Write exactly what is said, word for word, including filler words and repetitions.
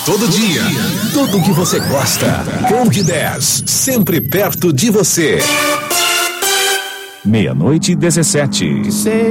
todo dia. Tudo que você gosta. Conde dez, sempre perto de você. Meia-noite e dezessete.